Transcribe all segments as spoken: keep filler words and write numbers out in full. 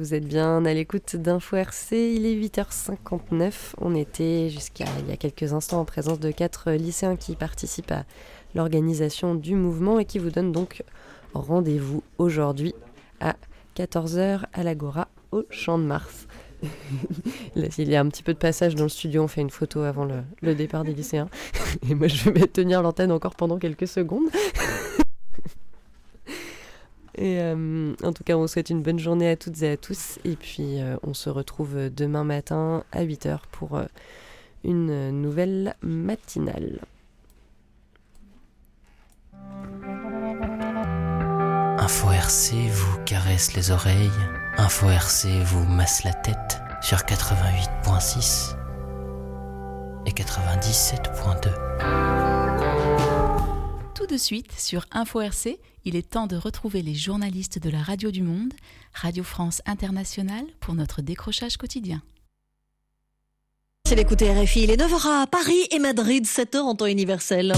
vous êtes bien à l'écoute d'Info R C, il est huit heures cinquante-neuf. On était jusqu'à il y a quelques instants en présence de quatre lycéens qui participent à l'organisation du mouvement et qui vous donnent donc rendez-vous aujourd'hui à quatorze heures à l'Agora au Champ de Mars. Là, il y a un petit peu de passage dans le studio, on fait une photo avant le, le départ des lycéens. Et moi je vais tenir l'antenne encore pendant quelques secondes. Et euh, en tout cas, on vous souhaite une bonne journée à toutes et à tous. Et puis, euh, on se retrouve demain matin à huit heures pour euh, une nouvelle matinale. Info R C vous caresse les oreilles. Info R C vous masse la tête sur quatre-vingt-huit virgule six et quatre-vingt-dix-sept virgule deux. Tout de suite, sur Info R C, il est temps de retrouver les journalistes de la Radio du Monde, Radio France Internationale, pour notre décrochage quotidien. C'est l'écouter R F I, il est neuf heures à Paris et Madrid, sept heures en temps universel.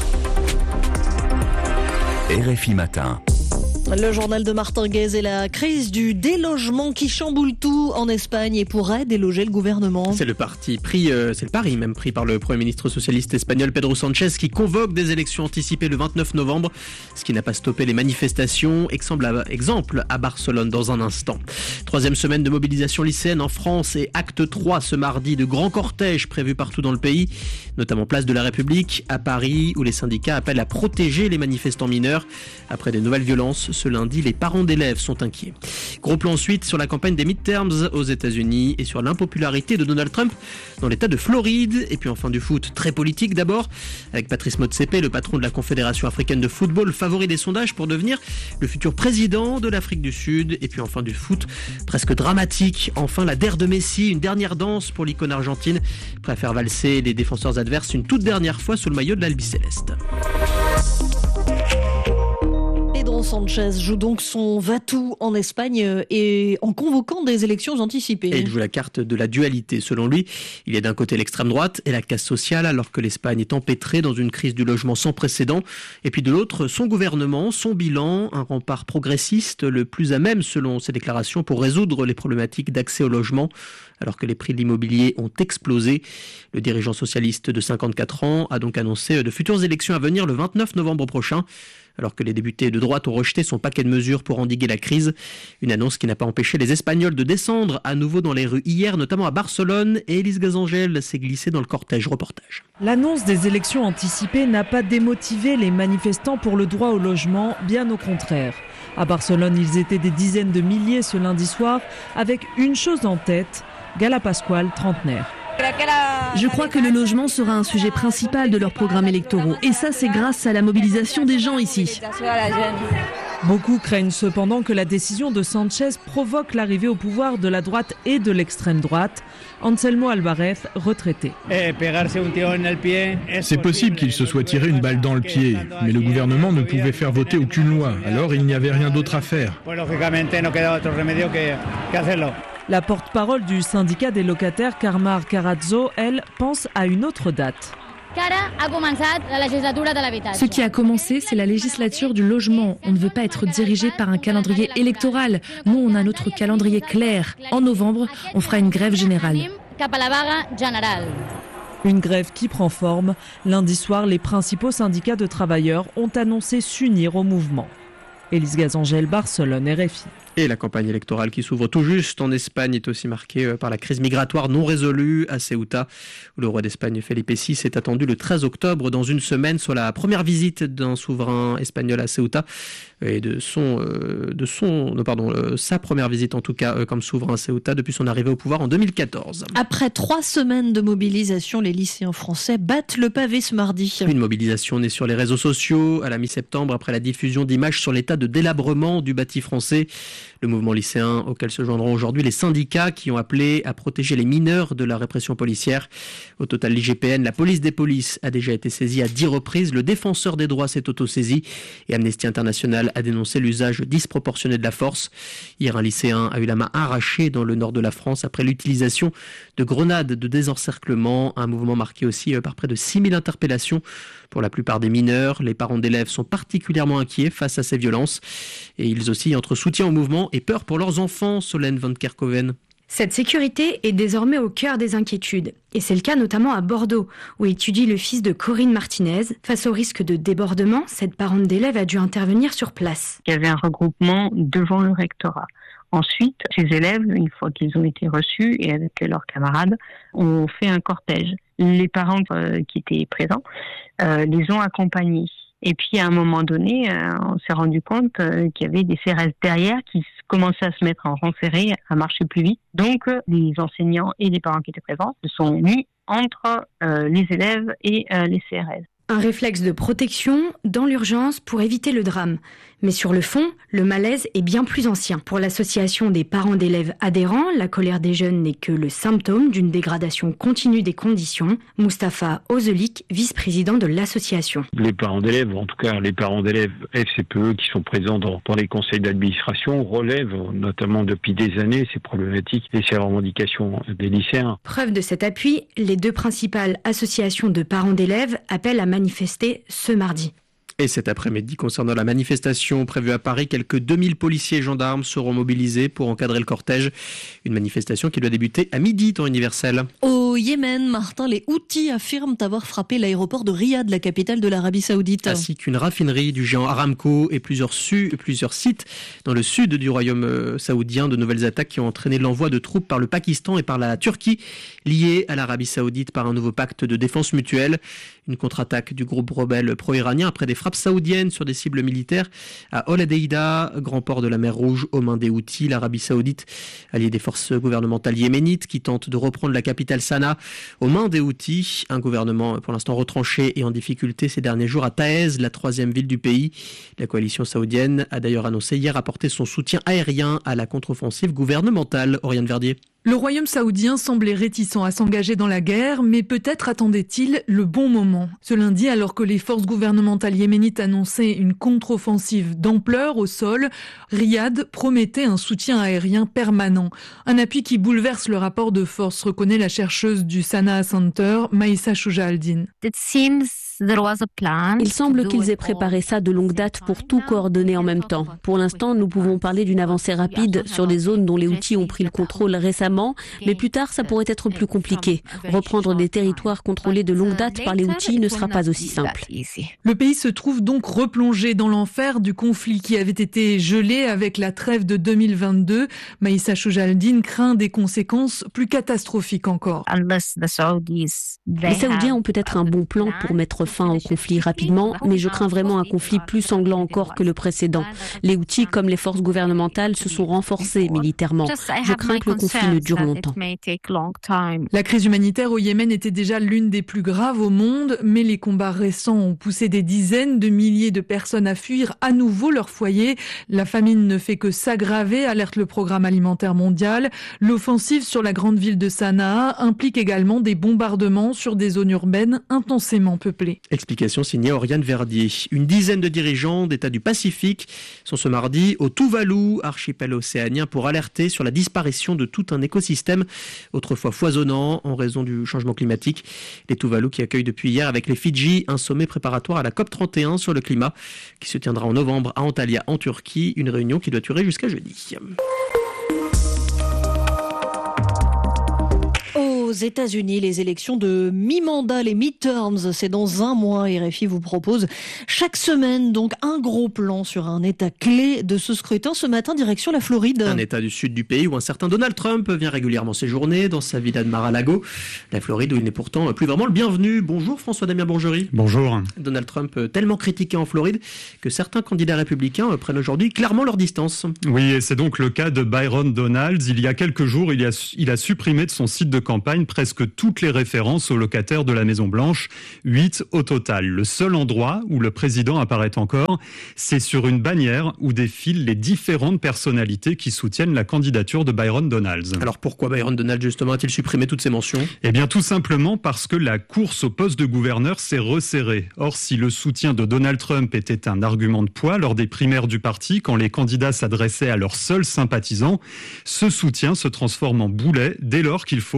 R F I Matin. Le journal de Martin Guez et la crise du délogement qui chamboule tout en Espagne et pourrait déloger le gouvernement. C'est le parti pris, euh, c'est le pari même pris par le Premier ministre socialiste espagnol Pedro Sánchez qui convoque des élections anticipées le vingt-neuf novembre, ce qui n'a pas stoppé les manifestations. Exemple à, exemple à Barcelone dans un instant. Troisième semaine de mobilisation lycéenne en France et acte trois ce mardi de grands cortèges prévus partout dans le pays, notamment place de la République à Paris où les syndicats appellent à protéger les manifestants mineurs après des nouvelles violences. Ce lundi, les parents d'élèves sont inquiets. Gros plan ensuite sur la campagne des midterms aux États-Unis et sur l'impopularité de Donald Trump dans l'État de Floride. Et puis enfin du foot très politique d'abord, avec Patrice Motsepe, le patron de la Confédération africaine de football, favori des sondages pour devenir le futur président de l'Afrique du Sud. Et puis enfin du foot presque dramatique. Enfin la D E R de Messi, une dernière danse pour l'icône argentine, prêt à faire valser les défenseurs adverses une toute dernière fois sous le maillot de l'Albiceleste. Pedro Sánchez joue donc son va-tout en Espagne et en convoquant des élections anticipées. Et il joue la carte de la dualité. Selon lui, il y a d'un côté l'extrême droite et la casse sociale alors que l'Espagne est empêtrée dans une crise du logement sans précédent. Et puis de l'autre, son gouvernement, son bilan, un rempart progressiste le plus à même selon ses déclarations pour résoudre les problématiques d'accès au logement alors que les prix de l'immobilier ont explosé. Le dirigeant socialiste de cinquante-quatre ans a donc annoncé de futures élections à venir le vingt-neuf novembre prochain. Alors que les députés de droite ont rejeté son paquet de mesures pour endiguer la crise. Une annonce qui n'a pas empêché les Espagnols de descendre à nouveau dans les rues hier, notamment à Barcelone, et Élise Gazangel s'est glissée dans le cortège. Reportage. L'annonce des élections anticipées n'a pas démotivé les manifestants pour le droit au logement, bien au contraire. À Barcelone, ils étaient des dizaines de milliers ce lundi soir, avec une chose en tête, Gala Pascual, trentenaire. Je crois que le logement sera un sujet principal de leurs programmes électoraux. Et ça, c'est grâce à la mobilisation des gens ici. Beaucoup craignent cependant que la décision de Sánchez provoque l'arrivée au pouvoir de la droite et de l'extrême droite. Anselmo Alvarez, retraité. C'est possible qu'il se soit tiré une balle dans le pied, mais le gouvernement ne pouvait faire voter aucune loi. Alors il n'y avait rien d'autre à faire. La porte-parole du syndicat des locataires, Carmar Carazzo, elle, pense à une autre date. Ce qui a commencé, c'est la législature du logement. On ne veut pas être dirigé par un calendrier électoral. Nous, on a notre calendrier clair. En novembre, on fera une grève générale. Une grève qui prend forme. Lundi soir, les principaux syndicats de travailleurs ont annoncé s'unir au mouvement. Élise Gazangel, Barcelone, R F I. Et la campagne électorale qui s'ouvre tout juste en Espagne est aussi marquée par la crise migratoire non résolue à Ceuta, où le roi d'Espagne Felipe six est attendu le treize octobre dans une semaine, soit la première visite d'un souverain espagnol à Ceuta et de son, euh, de son, non, pardon, euh, sa première visite en tout cas euh, comme souverain à Ceuta depuis son arrivée au pouvoir en deux mille quatorze. Après trois semaines de mobilisation, les lycéens français battent le pavé ce mardi. Une mobilisation née sur les réseaux sociaux à la mi-septembre après la diffusion d'images sur l'état de délabrement du bâti français. Le mouvement lycéen auquel se joindront aujourd'hui les syndicats qui ont appelé à protéger les mineurs de la répression policière. Au total, l'I G P N, la police des polices, a déjà été saisie à dix reprises. Le défenseur des droits s'est autosaisi et Amnesty International a dénoncé l'usage disproportionné de la force. Hier, un lycéen a eu la main arrachée dans le nord de la France après l'utilisation de grenades de désencerclement. Un mouvement marqué aussi par près de six mille interpellations pour la plupart des mineurs. Les parents d'élèves sont particulièrement inquiets face à ces violences et ils oscillent entre soutien au mouvement mamans aient peur pour leurs enfants, Solène Van Kerkhoven. Cette sécurité est désormais au cœur des inquiétudes. Et c'est le cas notamment à Bordeaux, où étudie le fils de Corinne Martinez. Face au risque de débordement, cette parente d'élève a dû intervenir sur place. Il y avait un regroupement devant le rectorat. Ensuite, ces élèves, une fois qu'ils ont été reçus et avec leurs camarades, ont fait un cortège. Les parents euh, qui étaient présents euh, les ont accompagnés. Et puis à un moment donné, euh, on s'est rendu compte euh, qu'il y avait des C R S derrière qui commençaient à se mettre en rang serré, à marcher plus vite. Donc euh, les enseignants et les parents qui étaient présents se sont mis entre euh, les élèves et euh, les C R S. Un réflexe de protection dans l'urgence pour éviter le drame. Mais sur le fond, le malaise est bien plus ancien. Pour l'association des parents d'élèves adhérents, la colère des jeunes n'est que le symptôme d'une dégradation continue des conditions. Moustapha Ozelik, vice-président de l'association. Les parents d'élèves, en tout cas les parents d'élèves F C P E qui sont présents dans, dans les conseils d'administration, relèvent notamment depuis des années ces problématiques et ces revendications des lycéens. Preuve de cet appui, les deux principales associations de parents d'élèves appellent à manifester ce mardi. Et cet après-midi, concernant la manifestation prévue à Paris, quelques deux mille policiers et gendarmes seront mobilisés pour encadrer le cortège. Une manifestation qui doit débuter à midi, temps universel. Au Yémen, Martin, les Houthis affirment avoir frappé l'aéroport de Riyad, la capitale de l'Arabie Saoudite. Ainsi qu'une raffinerie du géant Aramco et plusieurs, su- plusieurs sites dans le sud du royaume saoudien. De nouvelles attaques qui ont entraîné l'envoi de troupes par le Pakistan et par la Turquie, liées à l'Arabie Saoudite par un nouveau pacte de défense mutuelle. Une contre-attaque du groupe rebelle pro-iranien après des frappes saoudiennes sur des cibles militaires à Holadeida, grand port de la mer Rouge, aux mains des Houthis. L'Arabie Saoudite, alliée des forces gouvernementales yéménites qui tentent de reprendre la capitale Sanaa aux mains des Houthis. Un gouvernement pour l'instant retranché et en difficulté ces derniers jours à Taez, la troisième ville du pays. La coalition saoudienne a d'ailleurs annoncé hier apporter son soutien aérien à la contre-offensive gouvernementale. Oriane Verdier. Le royaume saoudien semblait réticent à s'engager dans la guerre, mais peut-être attendait-il le bon moment. Ce lundi, alors que les forces gouvernementales yéménites annonçaient une contre-offensive d'ampleur au sol, Riyad promettait un soutien aérien permanent. Un appui qui bouleverse le rapport de force, reconnaît la chercheuse du Sanaa Center, Maïssa Chouja-Aldin. Il semble qu'ils aient préparé ça de longue date pour tout coordonner en même temps. Pour l'instant, nous pouvons parler d'une avancée rapide sur des zones dont les Houthis ont pris le contrôle récemment, mais plus tard, ça pourrait être plus compliqué. Reprendre des territoires contrôlés de longue date par les Houthis ne sera pas aussi simple. Le pays se trouve donc replongé dans l'enfer du conflit qui avait été gelé avec la trêve de deux mille vingt-deux. Maïssa Chouja-Aldin craint des conséquences plus catastrophiques encore. Les Saoudiens ont peut-être un bon plan pour mettre fin au conflit rapidement, mais je crains vraiment un conflit plus sanglant encore que le précédent. Les Houthis, comme les forces gouvernementales, se sont renforcés militairement. Je crains que le conflit ne dure longtemps. La crise humanitaire au Yémen était déjà l'une des plus graves au monde, mais les combats récents ont poussé des dizaines de milliers de personnes à fuir à nouveau leur foyer. La famine ne fait que s'aggraver, alerte le Programme alimentaire mondial. L'offensive sur la grande ville de Sanaa implique également des bombardements sur des zones urbaines intensément peuplées. Explication signée Oriane Verdier. Une dizaine de dirigeants d'États du Pacifique sont ce mardi au Tuvalu, archipel océanien, pour alerter sur la disparition de tout un écosystème autrefois foisonnant en raison du changement climatique. Les Tuvalu qui accueillent depuis hier avec les Fidji un sommet préparatoire à la COP trente et un sur le climat qui se tiendra en novembre à Antalya en Turquie, une réunion qui doit durer jusqu'à jeudi. Aux États-Unis, les élections de mi-mandat, les midterms, c'est dans un mois. R F I vous propose chaque semaine donc un gros plan sur un état clé de ce scrutin. Ce matin, direction la Floride. Un état du sud du pays où un certain Donald Trump vient régulièrement séjourner dans sa villa de Mar-a-Lago. La Floride où il n'est pourtant plus vraiment le bienvenu. Bonjour François-Damien Bourgerie. Bonjour. Donald Trump tellement critiqué en Floride que certains candidats républicains prennent aujourd'hui clairement leur distance. Oui, et c'est donc le cas de Byron Donalds. Il y a quelques jours, il a, il a supprimé de son site de campagne presque toutes les références aux locataires de la Maison-Blanche, huit au total. Le seul endroit où le président apparaît encore, c'est sur une bannière où défilent les différentes personnalités qui soutiennent la candidature de Byron Donalds. Alors pourquoi Byron Donalds justement a-t-il supprimé toutes ces mentions ? Eh bien tout simplement parce que la course au poste de gouverneur s'est resserrée. Or si le soutien de Donald Trump était un argument de poids lors des primaires du parti, quand les candidats s'adressaient à leurs seuls sympathisants, ce soutien se transforme en boulet dès lors qu'il faut convaincre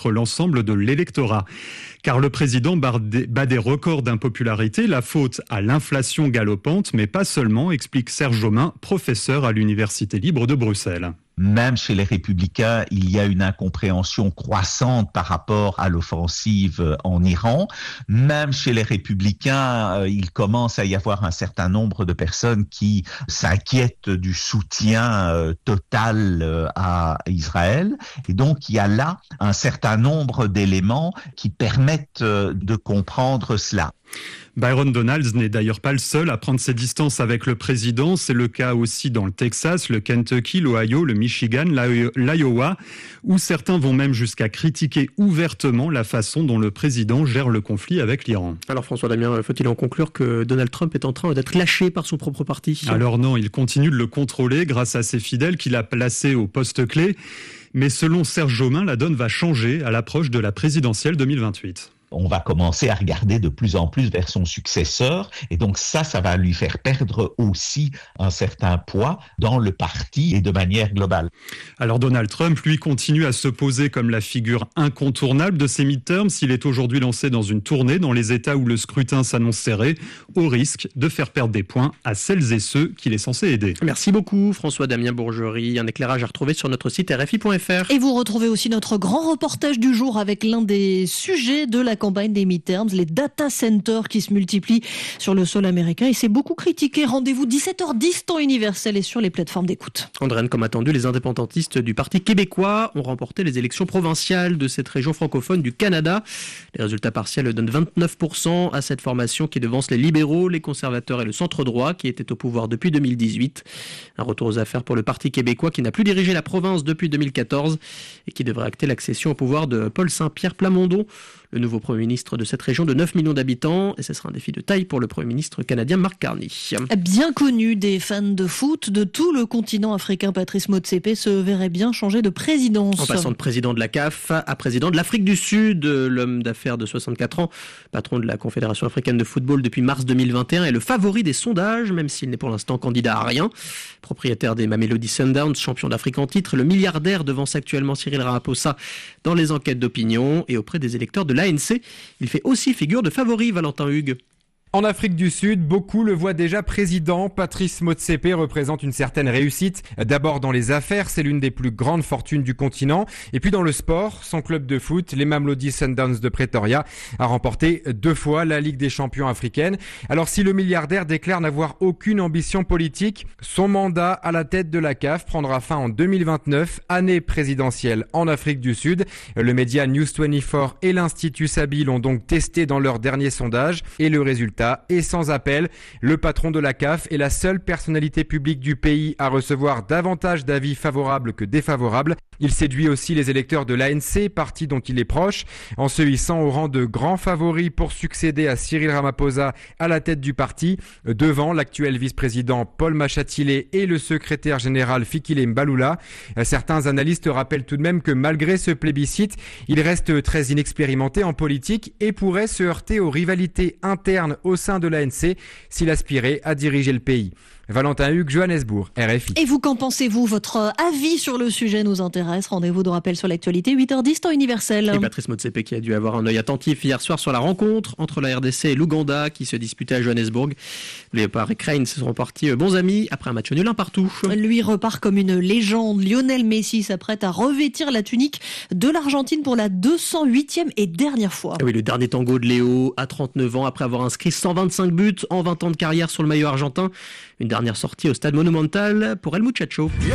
convaincre l'ensemble de l'électorat. Car le président bat des records d'impopularité, la faute à l'inflation galopante, mais pas seulement, explique Serge Jomain, professeur à l'Université libre de Bruxelles. Même chez les Républicains, il y a une incompréhension croissante par rapport à l'offensive en Iran. Même chez les Républicains, il commence à y avoir un certain nombre de personnes qui s'inquiètent du soutien total à Israël. Et donc, il y a là un certain nombre d'éléments qui permettent de comprendre cela. Byron Donalds n'est d'ailleurs pas le seul à prendre ses distances avec le président. C'est le cas aussi dans le Texas, le Kentucky, l'Ohio, le Michigan, l'Iowa, où certains vont même jusqu'à critiquer ouvertement la façon dont le président gère le conflit avec l'Iran. Alors François Damien, faut-il en conclure que Donald Trump est en train d'être lâché par son propre parti ? Alors non, il continue de le contrôler grâce à ses fidèles qu'il a placés au poste clé. Mais selon Serge Jomain, la donne va changer à l'approche de la présidentielle deux mille vingt-huit. On va commencer à regarder de plus en plus vers son successeur et donc ça, ça va lui faire perdre aussi un certain poids dans le parti et de manière globale. Alors Donald Trump, lui, continue à se poser comme la figure incontournable de ces midterms. Il est aujourd'hui lancé dans une tournée dans les États où le scrutin s'annonce serré, au risque de faire perdre des points à celles et ceux qu'il est censé aider. Merci beaucoup François Damien Bourgerie. Un éclairage à retrouver sur notre site R F I point F R. Et vous retrouvez aussi notre grand reportage du jour avec l'un des sujets de la campagne des midterms, les data centers qui se multiplient sur le sol américain et c'est beaucoup critiqué. Rendez-vous dix-sept heures dix temps universel et sur les plateformes d'écoute. Andréane, comme attendu, les indépendantistes du Parti québécois ont remporté les élections provinciales de cette région francophone du Canada. Les résultats partiels donnent vingt-neuf pour cent à cette formation qui devance les libéraux, les conservateurs et le centre-droit qui étaient au pouvoir depuis deux mille dix-huit. Un retour aux affaires pour le Parti québécois qui n'a plus dirigé la province depuis deux mille quatorze et qui devrait acter l'accession au pouvoir de Paul Saint-Pierre Plamondon, le nouveau Premier ministre de cette région de neuf millions d'habitants, et ce sera un défi de taille pour le Premier ministre canadien Mark Carney. Bien connu des fans de foot de tout le continent africain, Patrice Motsepe se verrait bien changer de présidence. En passant de président de la C A F à président de l'Afrique du Sud, l'homme d'affaires de soixante-quatre ans, patron de la Confédération africaine de football depuis mars deux mille vingt et un, est le favori des sondages, même s'il n'est pour l'instant candidat à rien. Propriétaire des Mamelodi Sundowns, champion d'Afrique en titre, le milliardaire devance actuellement Cyril Ramaphosa dans les enquêtes d'opinion et auprès des électeurs de l'A N C. Il fait aussi figure de favori, Valentin Hugues. En Afrique du Sud, beaucoup le voient déjà président. Patrice Motsepe représente une certaine réussite. D'abord dans les affaires, c'est l'une des plus grandes fortunes du continent. Et puis dans le sport, son club de foot, les Mamelodi Sundowns de Pretoria, a remporté deux fois la Ligue des champions africaine. Alors si le milliardaire déclare n'avoir aucune ambition politique, son mandat à la tête de la C A F prendra fin en deux mille vingt-neuf, année présidentielle en Afrique du Sud. Le média News vingt-quatre et l'Institut Sabi l'ont donc testé dans leur dernier sondage et le résultat et sans appel. Le patron de la C A F est la seule personnalité publique du pays à recevoir davantage d'avis favorables que défavorables. Il séduit aussi les électeurs de l'A N C, parti dont il est proche, en se hissant au rang de grand favori pour succéder à Cyril Ramaphosa à la tête du parti, devant l'actuel vice-président Paul Machatilé et le secrétaire général Fikile Mbalula. Certains analystes rappellent tout de même que malgré ce plébiscite, il reste très inexpérimenté en politique et pourrait se heurter aux rivalités internes au sein de l'A N C s'il aspirait à diriger le pays. Valentin Hugues, Johannesburg, R F I. Et vous, qu'en pensez-vous ? Votre avis sur le sujet nous intéresse. Rendez-vous de rappel sur l'actualité, huit heures dix, temps universel. Et Patrice Motsepe qui a dû avoir un œil attentif hier soir sur la rencontre entre la R D C et l'Ouganda qui se disputait à Johannesburg. Léopard et Crane se sont partis bons amis après un match nul un partout. Lui repart comme une légende. Lionel Messi s'apprête à revêtir la tunique de l'Argentine pour la deux cent huitième et dernière fois. Et oui, le dernier tango de Léo à trente-neuf ans après avoir inscrit cent vingt-cinq buts en vingt ans de carrière sur le maillot argentin. Une dernière sortie au stade Monumental pour El Muchacho.